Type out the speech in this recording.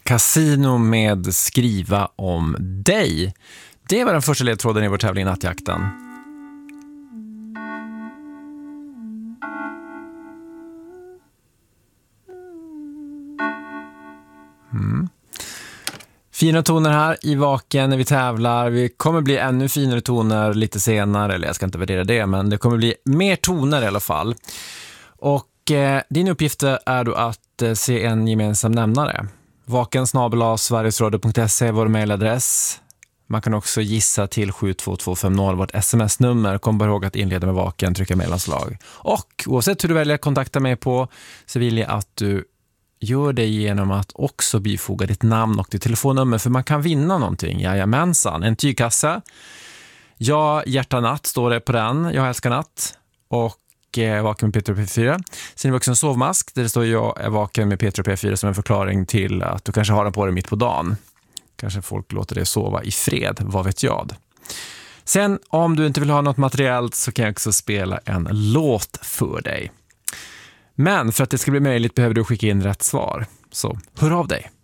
Casino med Skriva om dig. Det var den första ledtråden i vår tävling Nattjakten. Fina toner här i Vaken när vi tävlar. Vi kommer bli ännu finare toner lite senare. Eller jag ska inte värdera det, men det kommer bli mer toner i alla fall. Och din uppgift är då att se en gemensam nämnare. vaken@sverigesradio.se är vår mejladress. Man kan också gissa till 72250 vårt sms-nummer. Kom bara ihåg att inleda med Vaken, trycka mejlanslag. Och oavsett hur du väljer att kontakta mig på, så vill jag att du gör det genom att också bifoga ditt namn och ditt telefonnummer, för man kan vinna någonting. Jajamensan, en tygkasse. Jag hjärta natt står det på den. Jag älskar natt. Och Vaken med Peter och P4. Sen är det också en sovmask där det står jag är vaken med Peter och P4 som en förklaring till att du kanske har den på dig mitt på dagen. Kanske folk låter dig sova i fred, vad vet jag. Sen om du inte vill ha något materiellt så kan jag också spela en låt för dig. Men för att det ska bli möjligt behöver du skicka in rätt svar. Så hör av dig.